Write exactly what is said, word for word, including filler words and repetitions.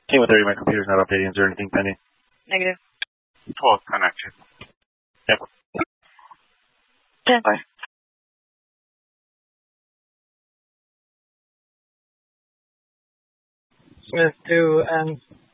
Team with thirty, my computer's not updating. Is there anything pending? Negative. twelve connected. Yep. ten. Bye. Smith to um